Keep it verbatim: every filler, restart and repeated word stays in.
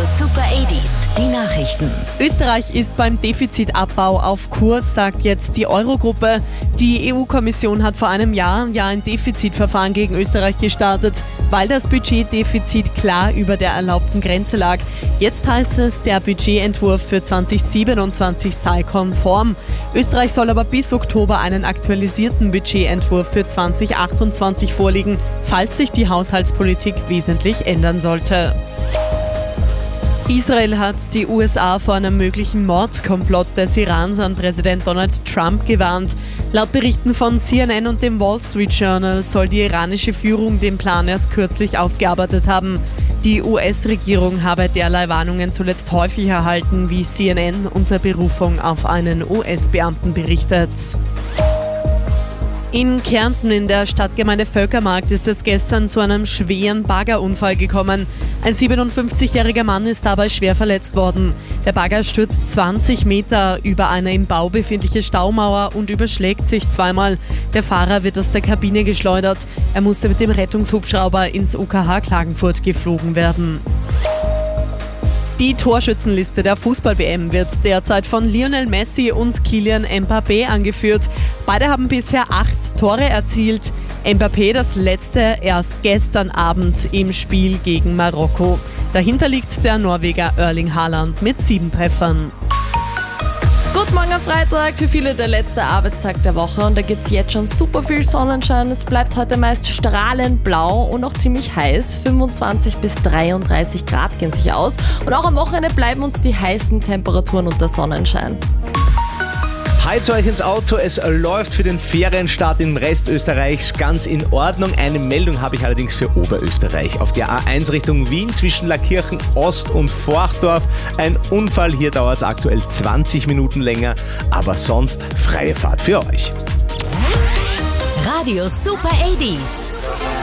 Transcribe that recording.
Super achtziger, die Nachrichten. Österreich ist beim Defizitabbau auf Kurs, sagt jetzt die Eurogruppe. Die E U-Kommission hat vor einem Jahr ja ein Defizitverfahren gegen Österreich gestartet, weil das Budgetdefizit klar über der erlaubten Grenze lag. Jetzt heißt es, der Budgetentwurf für zwanzig siebenundzwanzig sei konform. Österreich soll aber bis Oktober einen aktualisierten Budgetentwurf für zwanzig achtundzwanzig vorlegen, falls sich die Haushaltspolitik wesentlich ändern sollte. Israel hat die U S A vor einem möglichen Mordkomplott des Irans an Präsident Donald Trump gewarnt. Laut Berichten von C N N und dem Wall Street Journal soll die iranische Führung den Plan erst kürzlich ausgearbeitet haben. Die U S-Regierung habe derlei Warnungen zuletzt häufig erhalten, wie C N N unter Berufung auf einen U S-Beamten berichtet. In Kärnten in der Stadtgemeinde Völkermarkt ist es gestern zu einem schweren Baggerunfall gekommen. Ein siebenundfünfzigjähriger Mann ist dabei schwer verletzt worden. Der Bagger stürzt zwanzig Meter über eine im Bau befindliche Staumauer und überschlägt sich zweimal. Der Fahrer wird aus der Kabine geschleudert. Er musste mit dem Rettungshubschrauber ins U K H Klagenfurt geflogen werden. Die Torschützenliste der Fußball-W M wird derzeit von Lionel Messi und Kylian Mbappé angeführt. Beide haben bisher acht Tore erzielt. Mbappé das letzte erst gestern Abend im Spiel gegen Marokko. Dahinter liegt der Norweger Erling Haaland mit sieben Treffern. Guten Morgen am Freitag, für viele der letzte Arbeitstag der Woche und da gibt es jetzt schon super viel Sonnenschein. Es bleibt heute meist strahlend blau und auch ziemlich heiß. fünfundzwanzig bis dreiunddreißig Grad gehen sich aus und auch am Wochenende bleiben uns die heißen Temperaturen und der Sonnenschein. Hi zu euch ins Auto, es läuft für den Ferienstart im Rest Österreichs ganz in Ordnung. Eine Meldung habe ich allerdings für Oberösterreich. Auf der A eins Richtung Wien zwischen Lackirchen Ost und Forchdorf ein Unfall. Hier dauert es aktuell zwanzig Minuten länger, aber sonst freie Fahrt für euch. Radio Super achtziger.